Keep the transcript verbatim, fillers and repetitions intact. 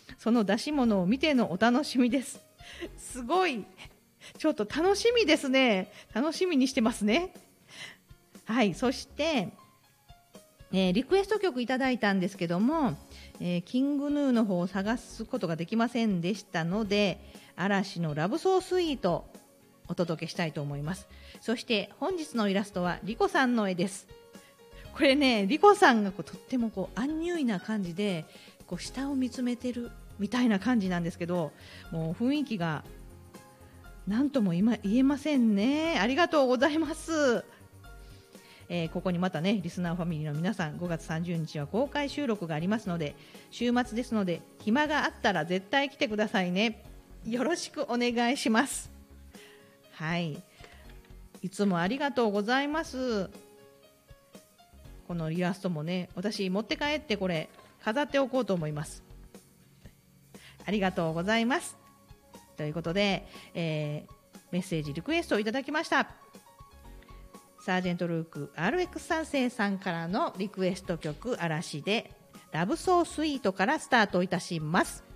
その出し物を見てのお楽しみです。すごい、ちょっと楽しみですね。楽しみにしてますね。はい、そして、えー、リクエスト曲いただいたんですけども、えー、キングヌーの方を探すことができませんでしたので、嵐のラブソースイートお届けしたいと思います。そして本日のイラストはリコさんの絵です。これね、リコさんがこうとってもこうアンニュイな感じでこう下を見つめてるみたいな感じなんですけど、もう雰囲気が何とも今言えませんね。ありがとうございます。えー、ここにまたね、リスナーファミリーの皆さん、ごがつさんじゅうにちは公開収録がありますので、週末ですので暇があったら絶対来てくださいね。よろしくお願いします。はい、いつもありがとうございます。このイラストもね、私持って帰ってこれ飾っておこうと思います。ありがとうございます。ということで、えー、メッセージリクエストをいただきました。サージェントルーク アールエックス さん世さんからのリクエスト曲、嵐でラブソースイートからスタートいたします。